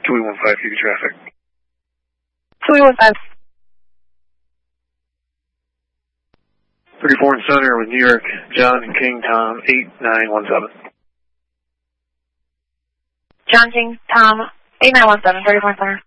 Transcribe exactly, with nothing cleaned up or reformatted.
two eight one five, T V traffic. two eight one five. thirty-four and Center with New York, John and King Tom, eight nine one seven. John King Tom, eight nine one seven, thirty-four and Center.